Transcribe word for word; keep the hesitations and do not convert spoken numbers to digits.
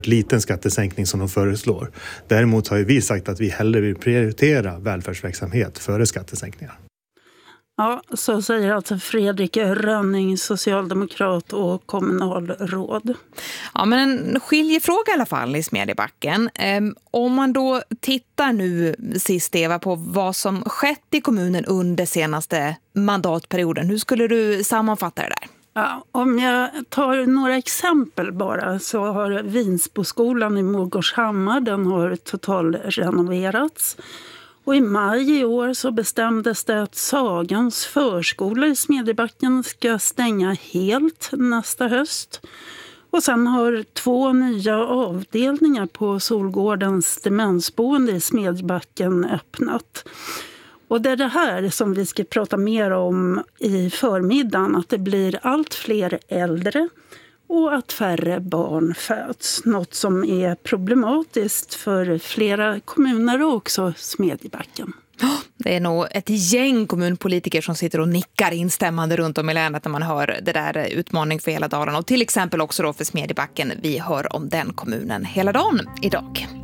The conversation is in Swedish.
liten skattesänkning som de föreslår. Däremot har ju vi sagt att vi hellre vill prioritera välfärdsverksamhet före skattesänkningar. Ja, så säger alltså Fredrik Rönning, socialdemokrat och kommunalråd. Ja, men en skiljefråga i alla fall i Smedjebacken. Um, om man då tittar nu sist, Eva, på vad som skett i kommunen under senaste mandatperioden. Hur skulle du sammanfatta det där? Ja, om jag tar några exempel bara, så har Vinsboskolan i Morgårdshammar, den har totalrenoverats. Och i maj i år så bestämdes det att Sagans förskola i Smedjebacken ska stänga helt nästa höst. Och sen har två nya avdelningar på Solgårdens demensboende i Smedjebacken öppnat. Och det är det här som vi ska prata mer om i förmiddagen, att det blir allt fler äldre och att färre barn föds. Något som är problematiskt för flera kommuner och också Smedjebacken. Det är nog ett gäng kommunpolitiker som sitter och nickar instämmande runt om i länet när man hör det där utmaning för hela dagen. Och till exempel också då för Smedjebacken. Vi hör om den kommunen hela dagen idag.